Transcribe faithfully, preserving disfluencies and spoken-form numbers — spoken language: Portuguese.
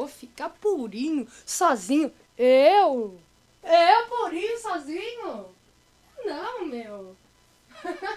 vou ficar purinho, sozinho. Eu? Eu purinho, sozinho? Não, meu.